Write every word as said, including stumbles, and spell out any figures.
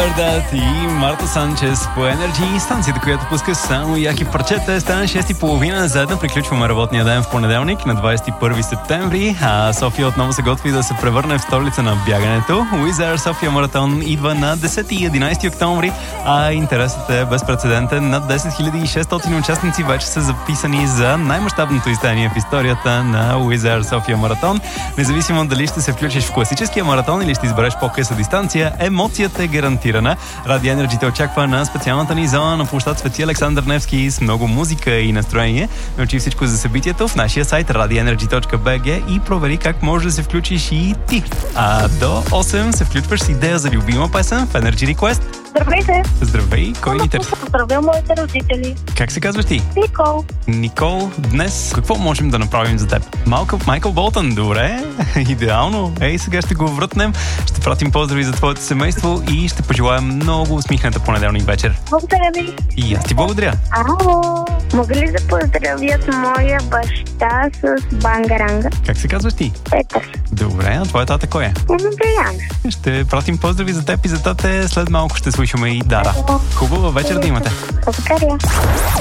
Stardust и Марта Санчес по Energy, станцията, която пуска само яки парчета. Стана шест и половина, заедно приключваме работния ден в понеделник на двадесет и първи септември, а София отново се готви да се превърне в столица на бягането. Wizz Air София маратон идва на десети и единадесети октомври, а интересът е безпрецедентен. Над десет хиляди и шестстотин участници вече са записани за най-мащабното издание в историята на Wizz Air София маратон. Независимо дали ще се включиш в класическия маратон или ще избереш по-къса дистанция, емоцията е гарантирана. Радио Energy те очаква на специалната ни зона на площад Свети Александър Невски с много музика и настроение. Научи всичко за събитието в нашия сайт радио енерджи точка би джи и провери как можеш да се включиш и ти. А до осем се включваш с идея за любима песен в Energy Request. Здравейте! Здравей! Кой ни търси? Поздравя моите родители. Как се казваш ти? Никол. Никол, днес какво можем да направим за теб? Малко, Майкъл Болтън, добре, идеално. Ей, сега ще го врътнем, ще пратим поздрави за твоето семейство и ще пожелаем много усмихната понеделник вечер. Благодаря ви. И аз ти благодаря. Ало! Мога ли да поздравят моя баща с бангаранга? Как се казваш ти? Петър. Добре, а твоя тата кой е? Бояна. Ще пратим поздрави за теб и за тате. След малко ще слушаме и Дара. Хубава вечер да имате. Благодаря.